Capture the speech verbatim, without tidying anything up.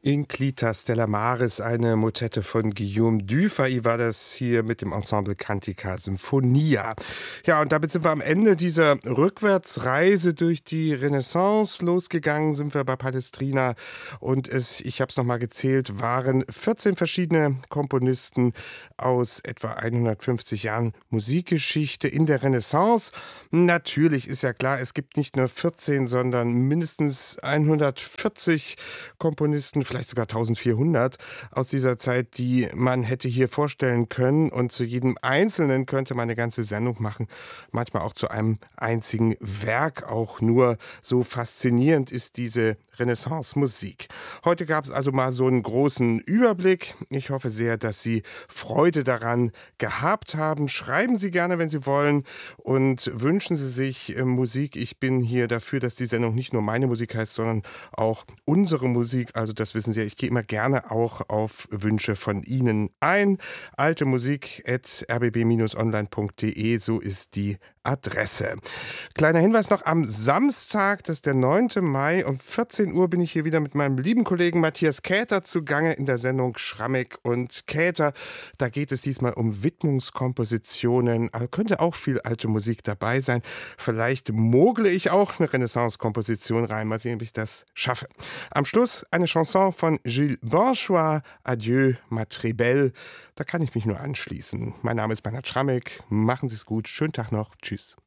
Inclita Stella Maris, eine Motette von Guillaume Dufay war das hier mit dem Ensemble Cantica Symphonia. Ja, und damit sind wir am Ende dieser Rückwärtsreise durch die Renaissance. Losgegangen sind wir bei Palestrina und es, ich habe es nochmal gezählt, waren vierzehn verschiedene Komponisten aus etwa hundertfünfzig Jahren Musikgeschichte in der Renaissance. Natürlich ist ja klar, es gibt nicht nur vierzehn, sondern mindestens hundertvierzig Komponisten, vielleicht sogar eintausendvierhundert aus dieser Zeit, die man hätte hier vorstellen können. Und zu jedem Einzelnen könnte man eine ganze Sendung machen. Manchmal auch zu einem einzigen Werk. Auch nur so faszinierend ist diese Renaissance-Musik. Heute gab es also mal so einen großen Überblick. Ich hoffe sehr, dass Sie Freude daran gehabt haben. Schreiben Sie gerne, wenn Sie wollen, und wünschen Sie sich äh, Musik. Ich bin hier dafür, dass die Sendung nicht nur meine Musik heißt, sondern auch unsere Musik. Also das wissen Sie ja, ich gehe immer gerne auch auf Wünsche von Ihnen ein. Alte Musik at r b b Bindestrich online punkt d e, so ist die Adresse. Kleiner Hinweis noch, am Samstag, das ist der neunte Mai, um vierzehn Uhr bin ich hier wieder mit meinem lieben Kollegen Matthias Käther zugange in der Sendung Schrammeck und Käther. Da geht es diesmal um Widmungskompositionen, also könnte auch viel alte Musik dabei sein. Vielleicht mogle ich auch eine Renaissance-Komposition rein, mal sehen, ob ich das schaffe. Am Schluss eine Chanson von Gilles Bonchois, Adieu, ma très belle. Da kann ich mich nur anschließen. Mein Name ist Bernhard Schrammeck. Machen Sie es gut. Schönen Tag noch. Tschüss.